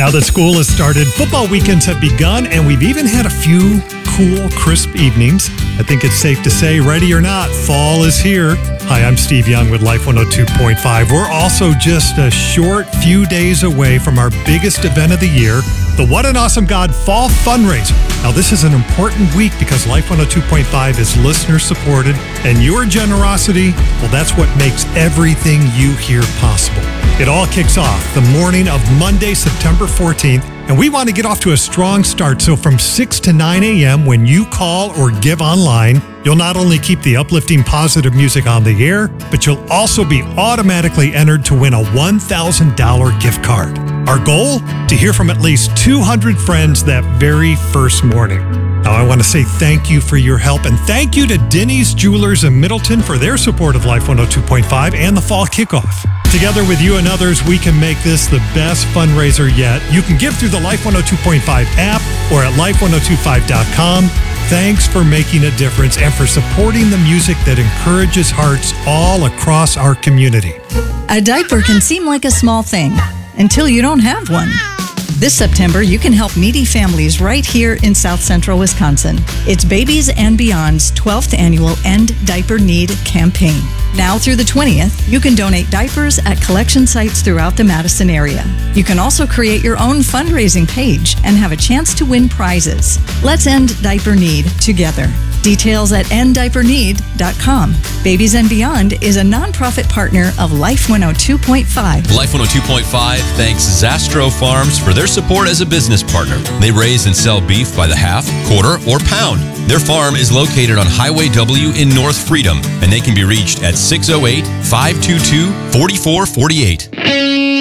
Now that school has started, football weekends have begun, and we've even had a few cool, crisp evenings. I think it's safe to say, ready or not, fall is here. Hi, I'm Steve Young with Life 102.5. We're also just a short few days away from our biggest event of the year, the What an Awesome God Fall Fundraiser. Now, this is an important week because Life 102.5 is listener-supported, and your generosity, well, that's what makes everything you hear possible. It all kicks off the morning of Monday, September 14th, and we want to get off to a strong start. So from 6 to 9 a.m. when you call or give online, you'll not only keep the uplifting positive music on the air, but you'll also be automatically entered to win a $1,000 gift card. Our goal? To hear from at least 200 friends that very first morning. Now, I want to say thank you for your help, and thank you to Denny's Jewelers in Middleton for their support of Life 102.5 and the fall kickoff. Together with you and others, we can make this the best fundraiser yet. You can give through the Life 102.5 app or at life1025.com. Thanks for making a difference and for supporting the music that encourages hearts all across our community. A diaper can seem like a small thing until you don't have one. This September, you can help needy families right here in South Central Wisconsin. It's Babies and Beyond's 12th annual End Diaper Need campaign. Now through the 20th, you can donate diapers at collection sites throughout the Madison area. You can also create your own fundraising page and have a chance to win prizes. Let's end diaper need together. Details at enddiaperneed.com. Babies and Beyond is a nonprofit partner of Life 102.5. Life 102.5 thanks Zastro Farms for their support as a business partner. They raise and sell beef by the half, quarter, or pound. Their farm is located on Highway W in North Freedom, and they can be reached at 608-522-4448.